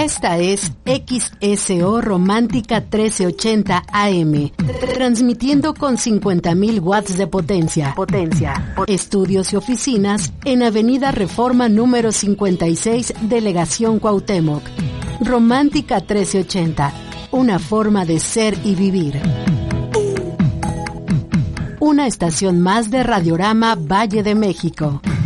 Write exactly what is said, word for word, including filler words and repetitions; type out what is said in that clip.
Esta es X S O Romántica trece ochenta A M, transmitiendo con cincuenta mil watts de potencia. Potencia. Estudios y oficinas en Avenida Reforma número cincuenta y seis, Delegación Cuauhtémoc. Romántica trece ochenta, una forma de ser y vivir. Una estación más de Radiorama Valle de México.